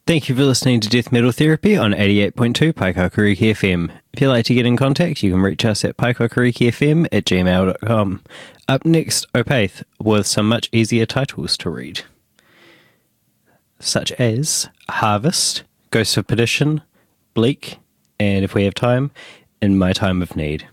Thank you for listening to Death Metal Therapy on 88.2 Paikakariki FM. If you'd like to get in contact, you can reach us at paikakarikifm@gmail.com. Up next, Opath, with some much easier titles to read, such as Harvest, Ghost of Perdition, Bleak, and if we have time, In My Time of Need.